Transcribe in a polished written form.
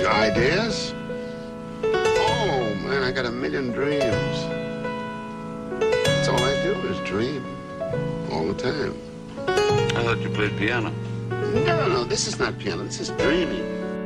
Ideas? Oh, man, I got a million dreams. That's all I do is dream. All the time. I thought you played piano. No, this is not piano. This is dreaming.